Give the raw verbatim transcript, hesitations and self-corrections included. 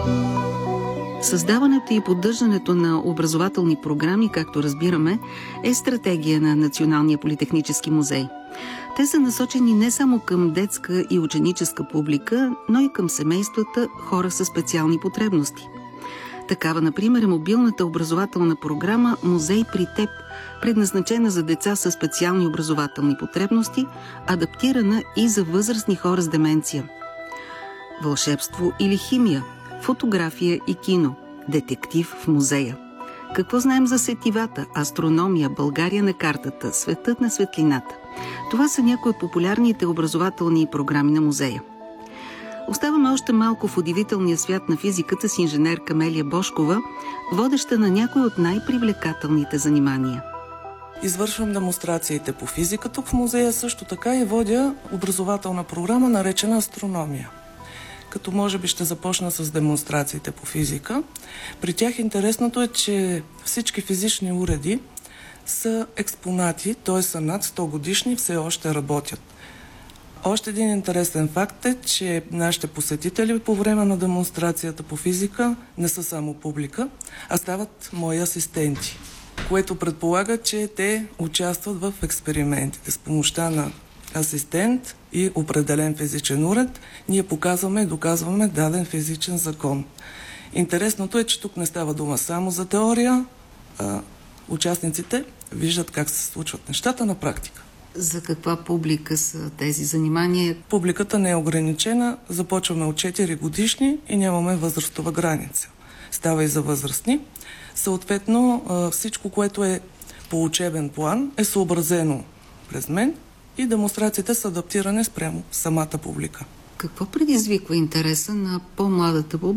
Създаването и поддържането на образователни програми, както разбираме, е стратегия на Националния политехнически музей. Те са насочени не само към детска и ученическа публика, но и към семействата, хора със специални потребности. Такава, например, е мобилната образователна програма «Музей при теб», предназначена за деца със специални образователни потребности, адаптирана и за възрастни хора с деменция. Вълшебство или химия, фотография и кино, детектив в музея. Какво знаем за сетивата, астрономия, България на картата, светът на светлината? Това са някои от популярните образователни програми на музея. Оставаме още малко в удивителния свят на физиката с инженер Камелия Божкова, водеща на някои от най-привлекателните занимания. Извършвам демонстрациите по физика тук в музея, също така и водя образователна програма, наречена астрономия. Като може би ще започна с демонстрациите по физика. При тях интересното е, че всички физични уреди са експонати, т.е. са над сто годишни и все още работят. Още един интересен факт е, че нашите посетители по време на демонстрацията по физика не са само публика, а стават мои асистенти, което предполага, че те участват в експериментите. С помощта на асистент и определен физичен уред ние показваме и доказваме даден физичен закон. Интересното е, че тук не става дума само за теория, а участниците виждат как се случват нещата на практика. За каква публика са тези занимания? Публиката не е ограничена. Започваме от четири годишни и нямаме възрастова граница. Става и за възрастни. Съответно, всичко, което е по учебен план, е съобразено през мен и демонстрациите са адаптирани спрямо самата публика. Какво предизвиква интереса на по-младата публика